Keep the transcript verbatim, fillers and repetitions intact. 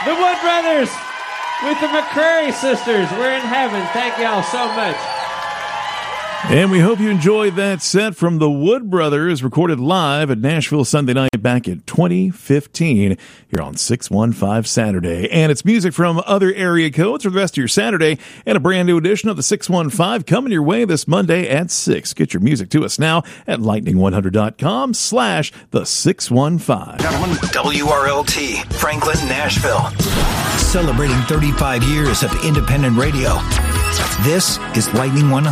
The Wood Brothers with the McCrary sisters. We're in heaven. Thank y'all so much. And we hope you enjoyed that set from the Wood Brothers, recorded live at Nashville Sunday night back in twenty fifteen here on six one five Saturday. And it's music from other area codes for the rest of your Saturday, and a brand new edition of the six one five coming your way this Monday at six. Get your music to us now at lightning one hundred dot com slash the six one five. W R L T, Franklin, Nashville. Celebrating thirty-five years of independent radio. This is Lightning one